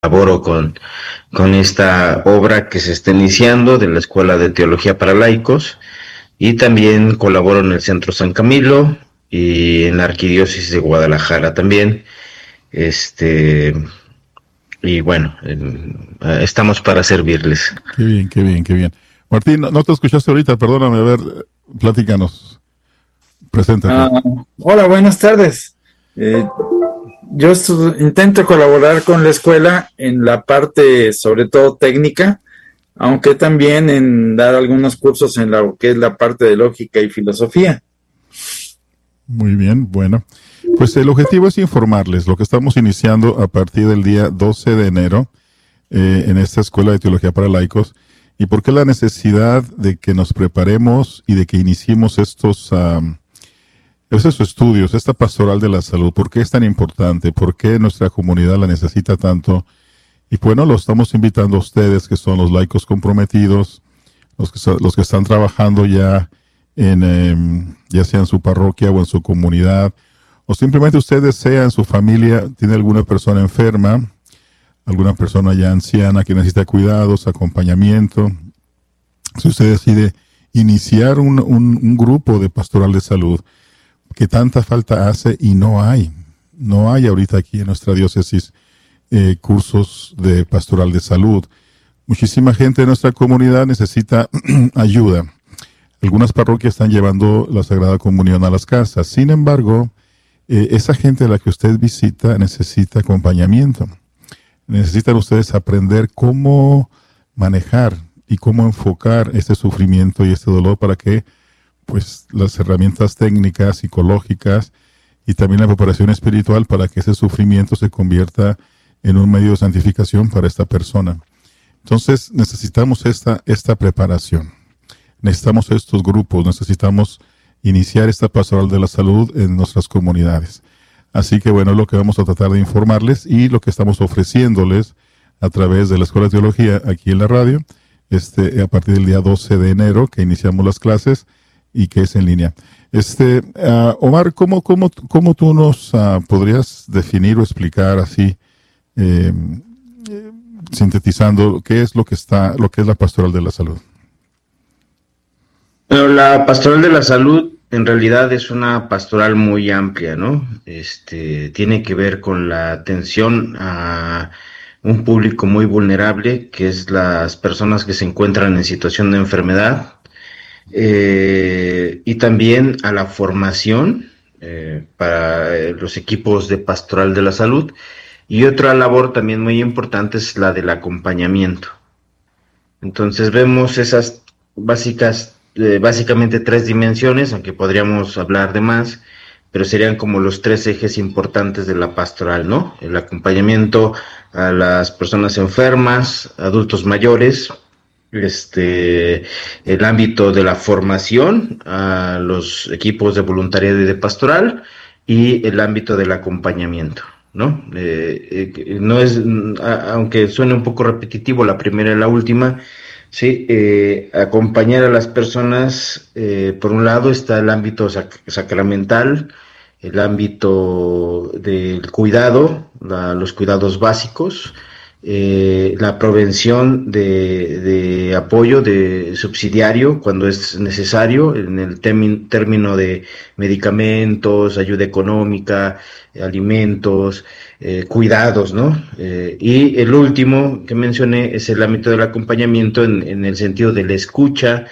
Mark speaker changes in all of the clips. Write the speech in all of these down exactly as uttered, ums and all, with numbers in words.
Speaker 1: colaboro con, con esta obra que se está iniciando de la Escuela de Teología para Laicos, y también colaboro en el Centro San Camilo y en la Arquidiócesis de Guadalajara también. Este, y bueno, en, estamos para servirles.
Speaker 2: Qué bien, qué bien, qué bien. Martín, no, no te escuchaste ahorita, perdóname, a ver, platícanos, preséntate.
Speaker 3: Uh, hola, buenas tardes. Eh, yo intento colaborar con la escuela en la parte, sobre todo técnica, aunque también en dar algunos cursos en lo que es la parte de lógica y filosofía.
Speaker 2: Muy bien, bueno. Pues el objetivo es informarles lo que estamos iniciando a partir del día doce de enero eh, en esta Escuela de Teología para Laicos, y por qué la necesidad de que nos preparemos y de que iniciemos estos, um, estos estudios, esta pastoral de la salud. ¿Por qué es tan importante? ¿Por qué nuestra comunidad la necesita tanto? Y bueno, lo estamos invitando a ustedes, que son los laicos comprometidos, los que, los que están trabajando ya en, eh, ya sea en su parroquia o en su comunidad, o simplemente usted desea en su familia, tiene alguna persona enferma, alguna persona ya anciana que necesita cuidados, acompañamiento. Si usted decide iniciar un, un, un grupo de pastoral de salud, que tanta falta hace y no hay, no hay ahorita aquí en nuestra diócesis eh, cursos de pastoral de salud. Muchísima gente de nuestra comunidad necesita ayuda. Algunas parroquias están llevando la Sagrada Comunión a las casas. Sin embargo, eh, esa gente a la que usted visita necesita acompañamiento. Necesitan ustedes aprender cómo manejar y cómo enfocar este sufrimiento y este dolor para que pues las herramientas técnicas, psicológicas y también la preparación espiritual para que ese sufrimiento se convierta en un medio de santificación para esta persona. Entonces necesitamos esta, esta preparación. Necesitamos estos grupos, necesitamos iniciar esta pastoral de la salud en nuestras comunidades. Así que bueno, es lo que vamos a tratar de informarles y lo que estamos ofreciéndoles a través de la Escuela de Teología aquí en la radio, este, a partir del día doce de enero que iniciamos las clases y que es en línea. Este, uh, Omar, ¿cómo, cómo, cómo tú nos uh, podrías definir o explicar así, eh, sintetizando, qué es lo que está, lo que es la pastoral de la salud?
Speaker 1: Pero la pastoral de la salud en realidad es una pastoral muy amplia, ¿no? Este, tiene que ver con la atención a un público muy vulnerable, que es las personas que se encuentran en situación de enfermedad, eh, y también a la formación eh, para eh, los equipos de pastoral de la salud. Y otra labor también muy importante es la del acompañamiento. Entonces vemos esas básicas Eh, básicamente tres dimensiones, aunque podríamos hablar de más, pero serían como los tres ejes importantes de la pastoral, ¿no? El acompañamiento a las personas enfermas, adultos mayores, este, el ámbito de la formación a los equipos de voluntariado y de pastoral, y el ámbito del acompañamiento, ¿no? Eh, eh, no es, a, aunque suene un poco repetitivo la primera y la última. Sí, eh, acompañar a las personas, eh, por un lado está el ámbito sac- sacramental, el ámbito del cuidado, la, los cuidados básicos, eh, la prevención de, de apoyo de subsidiario cuando es necesario, en el temi- término de medicamentos, ayuda económica, alimentos, eh, cuidados, ¿no? Eh, y el último que mencioné es el ámbito del acompañamiento en, en el sentido de la escucha,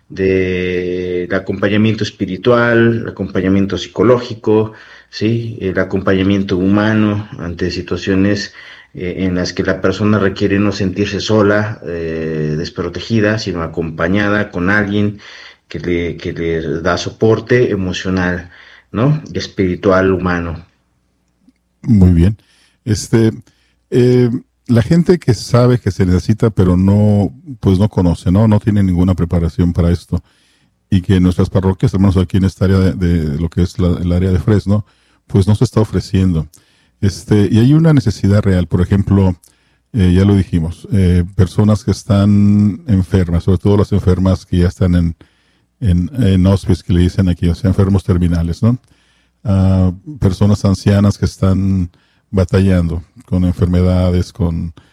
Speaker 1: del acompañamiento espiritual, el acompañamiento psicológico, ¿sí? El acompañamiento humano ante situaciones eh, en las que la persona requiere no sentirse sola, eh, desprotegida, sino acompañada con alguien que le, que le da soporte emocional, ¿no? Y espiritual, humano.
Speaker 2: Muy bien. Este, eh, la gente que sabe que se necesita, pero no, pues no conoce, ¿no? No tiene ninguna preparación para esto. Y que en nuestras parroquias, al menos aquí en esta área de, de lo que es la, el área de Fresno, pues no se está ofreciendo. Este, y hay una necesidad real. Por ejemplo, eh, ya lo dijimos, eh, personas que están enfermas, sobre todo las enfermas que ya están en, en, en hospice, que le dicen aquí, o sea, enfermos terminales, ¿no? Uh, personas ancianas que están batallando con enfermedades, con